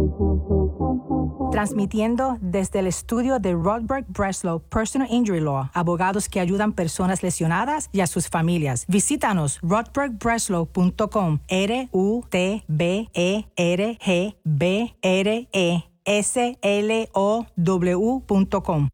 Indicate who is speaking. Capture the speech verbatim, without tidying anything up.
Speaker 1: Transmitiendo desde el estudio de Rodberg Breslow Personal Injury Law, abogados que ayudan personas lesionadas y a sus familias. Visítanos rodberg breslow punto com, R U T B E R G B R E S L O W punto com.